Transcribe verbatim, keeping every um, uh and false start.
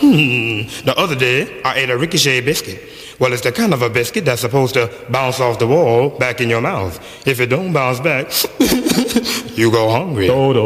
Hmm. The other day, I ate a ricochet biscuit. Well, it's the kind of a biscuit that's supposed to bounce off the wall back in your mouth. If it don't bounce back, you go hungry. Todo.